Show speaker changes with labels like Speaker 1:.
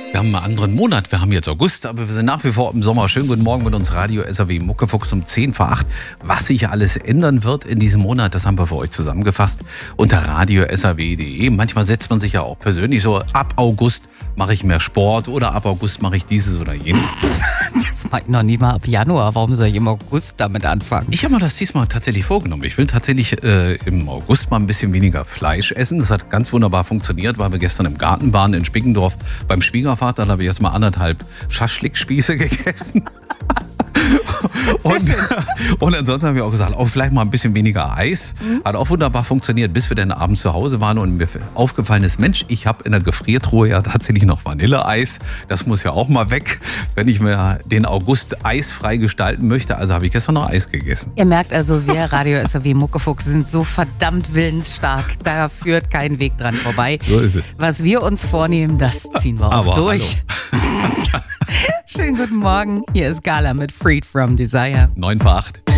Speaker 1: Wir haben einen anderen Monat, wir haben jetzt August, aber wir sind nach wie vor im Sommer. Schönen guten Morgen mit uns Radio SAW Muckefuchs um 10 vor 8. Was sich alles ändern wird in diesem Monat, das haben wir für euch zusammengefasst unter radiosaw.de. Manchmal setzt man sich ja auch persönlich so, ab August mache ich mehr Sport oder ab August mache ich dieses oder jenes.
Speaker 2: Das mache ich noch nicht mal ab Januar. Warum soll ich im August damit anfangen?
Speaker 1: Ich habe mir das diesmal tatsächlich vorgenommen. Ich will tatsächlich im August mal ein bisschen weniger Fleisch essen. Das hat ganz wunderbar funktioniert, weil wir gestern im Garten waren in Spickendorf beim Schwiegervater. Da habe ich erst mal 1,5 Schaschlikspieße gegessen. Und ansonsten haben wir auch gesagt, auch vielleicht mal ein bisschen weniger Eis. Hat auch wunderbar funktioniert, bis wir dann abends zu Hause waren und mir aufgefallen ist, Mensch, ich habe in der Gefriertruhe ja tatsächlich noch Vanilleeis. Das muss ja auch mal weg, wenn ich mir den August eisfrei gestalten möchte. Also habe ich gestern noch Eis gegessen.
Speaker 2: Ihr merkt also, wir Radio SAW Muckefuchs sind so verdammt willensstark. Da führt kein Weg dran vorbei.
Speaker 1: So ist es.
Speaker 2: Was wir uns vornehmen, das ziehen wir auch durch. Schönen guten Morgen. Hier ist Gala mit Freed from Desire.
Speaker 1: 9 vor 8.